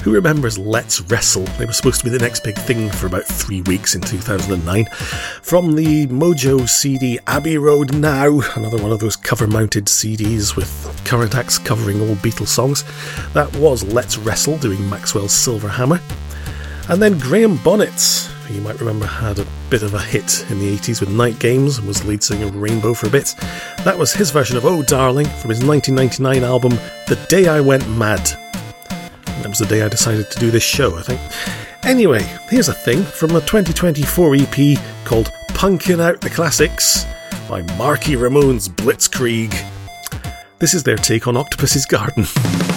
Who remembers Let's Wrestle? They were supposed to be the next big thing for about 3 weeks in 2009. From the Mojo CD Abbey Road Now, another one of those cover-mounted CDs with current acts covering old Beatles songs. That was Let's Wrestle doing Maxwell's Silver Hammer. And then Graham Bonnet, who you might remember had a bit of a hit in the 80s with Night Games and was lead singer of Rainbow for a bit. That was his version of Oh Darling from his 1999 album The Day I Went Mad. That was the day I decided to do this show, I think. Anyway, here's a thing from a 2024 EP called Punkin' Out the Classics by Marky Ramone's Blitzkrieg. This is their take on Octopus's Garden.